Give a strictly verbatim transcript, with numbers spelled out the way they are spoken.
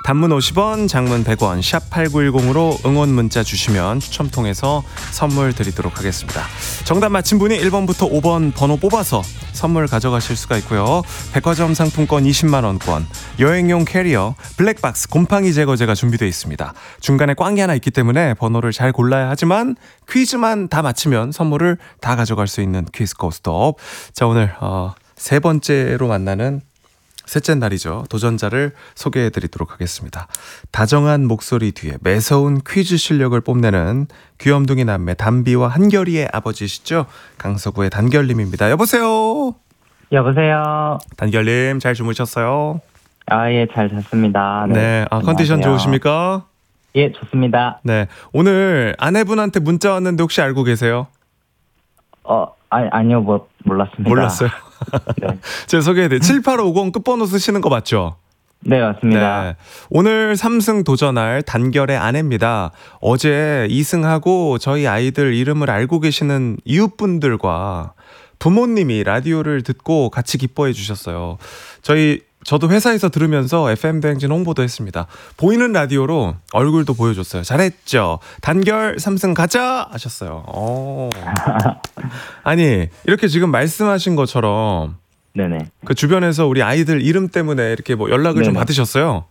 단문 오십 원, 장문 백 원, 샵 팔구일공으로 응원 문자 주시면 추첨 통해서 선물 드리도록 하겠습니다. 정답 맞힌 분이 일 번부터 오 번 번호 뽑아서 선물 가져가실 수가 있고요. 백화점 상품권 이십만 원권, 여행용 캐리어, 블랙박스, 곰팡이 제거제가 준비되어 있습니다. 중간에 꽝이 하나 있기 때문에 번호를 잘 골라야 하지만 퀴즈만 다 맞히면 선물을 다 가져갈 수 있는 퀴즈 고스톱. 자, 오늘 어, 세 번째로 만나는 셋째 날이죠. 도전자를 소개해드리도록 하겠습니다. 다정한 목소리 뒤에 매서운 퀴즈 실력을 뽐내는 귀염둥이 남매 단비와 한결이의 아버지시죠. 강서구의 단결님입니다. 여보세요. 여보세요. 단결님 잘 주무셨어요? 아, 예, 잘 잤습니다. 네, 네. 아, 컨디션 안녕하세요. 좋으십니까? 예, 좋습니다. 네, 오늘 아내분한테 문자 왔는데 혹시 알고 계세요? 어, 아니, 아니요, 뭐, 몰랐습니다. 몰랐어요? 네. 제가 소개해드릴게요. 칠팔오공 끝번호 쓰시는 거 맞죠? 네, 맞습니다. 네. 오늘 삼 승 도전할 단결의 아내입니다. 어제 이 승하고 저희 아이들 이름을 알고 계시는 이웃분들과 부모님이 라디오를 듣고 같이 기뻐해 주셨어요. 저희 저도 회사에서 들으면서 에프엠 대행진 홍보도 했습니다. 보이는 라디오로 얼굴도 보여줬어요. 잘했죠? 단결 삼 승 가자! 하셨어요. 오. 아니, 이렇게 지금 말씀하신 것처럼 네네. 그 주변에서 우리 아이들 이름 때문에 이렇게 뭐 연락을 좀 네네. 받으셨어요?